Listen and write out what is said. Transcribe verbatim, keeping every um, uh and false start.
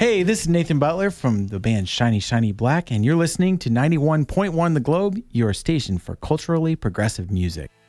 Hey, this is Nathan Butler from the band Shiny Shiny Black, and you're listening to ninety-one point one The Globe, your station for culturally progressive music.